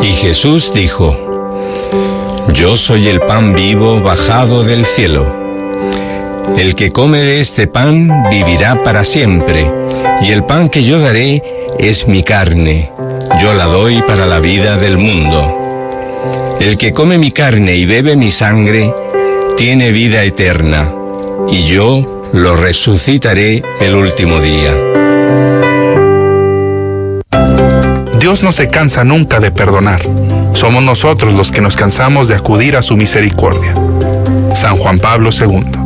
Y Jesús dijo: Yo soy el pan vivo bajado del cielo. El que come de este pan vivirá para siempre, y el pan que yo daré es mi carne. Yo la doy para la vida del mundo. El que come mi carne y bebe mi sangre tiene vida eterna, y yo lo resucitaré el último día. Dios no se cansa nunca de perdonar. Somos nosotros los que nos cansamos de acudir a su misericordia. San Juan Pablo II.